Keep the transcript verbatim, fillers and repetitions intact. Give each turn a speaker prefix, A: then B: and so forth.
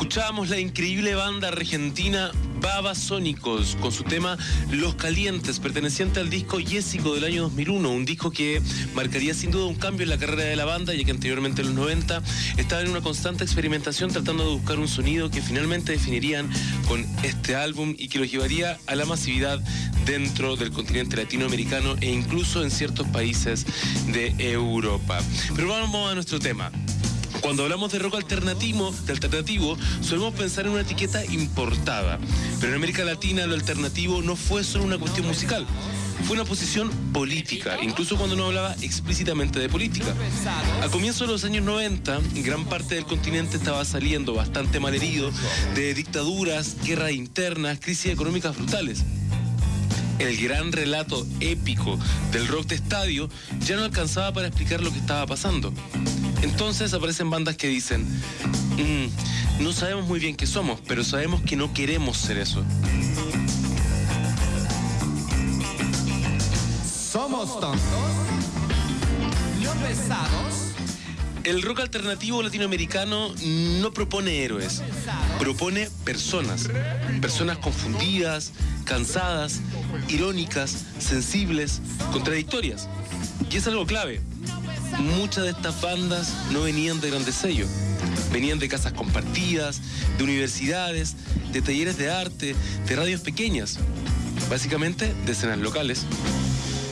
A: Escuchábamos la increíble banda argentina Babasónicos con su tema Los Calientes, perteneciente al disco Yésico del año dos mil uno, un disco que marcaría sin duda un cambio en la carrera de la banda, ya que anteriormente en los noventa estaba en una constante experimentación tratando de buscar un sonido que finalmente definirían con este álbum y que los llevaría a la masividad dentro del continente latinoamericano e incluso en ciertos países de Europa. Pero vamos a nuestro tema. Cuando hablamos de rock alternativo, de alternativo, solemos pensar en una etiqueta importada. Pero en América Latina lo alternativo no fue solo una cuestión musical, fue una posición política, incluso cuando no hablaba explícitamente de política. A comienzos de los años noventa, gran parte del continente estaba saliendo bastante malherido de dictaduras, guerras internas, crisis económicas brutales. El gran relato épico del rock de estadio ya no alcanzaba para explicar lo que estaba pasando. Entonces aparecen bandas que dicen, mmm, no sabemos muy bien qué somos, pero sabemos que no queremos ser eso.
B: Somos tontos, no pesados.
A: El rock alternativo latinoamericano no propone héroes, propone personas, personas confundidas, cansadas, irónicas, sensibles, contradictorias. Y es algo clave. Muchas de estas bandas no venían de grandes sellos, venían de casas compartidas, de universidades, de talleres de arte, de radios pequeñas, básicamente de escenas locales.